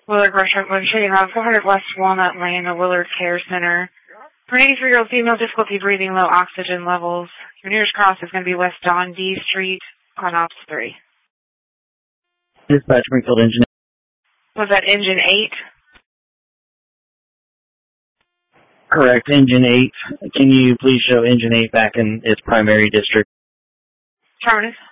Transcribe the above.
Willard Restaurant, Montreal, 400 West Walnut Lane, the Willard Care Center. For an 83-year-old female, difficulty breathing, low oxygen levels. Your nearest cross is going to be West Don D Street on Ops 3. Dispatch Springfield Engine 8. Was that Engine 8? Correct, Engine 8. Can you please show Engine 8 back in its primary district? Terminus.